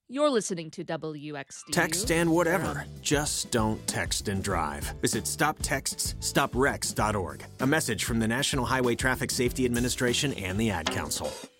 You're listening to WXDU. Text and whatever. Just don't text and drive. Visit stoptextsstopwrecks.org. A message from the National Highway Traffic Safety Administration and the Ad Council.